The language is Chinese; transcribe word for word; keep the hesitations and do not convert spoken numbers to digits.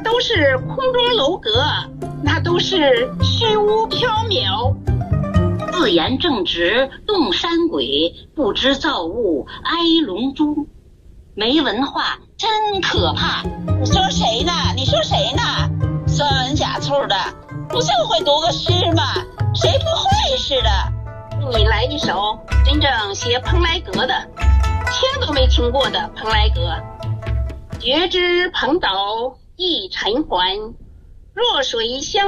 都是空中楼阁，那都是虚无缥缈。 自言正直动山鬼，不知造物哀龙珠。没文化真可怕。 你说谁呢？你说谁呢？酸文假醋的，不就会读个诗吗？谁不会似的？ 你来一首真正写蓬莱阁的，听都没听过的蓬莱阁。觉知蓬岛一尘寰，弱水相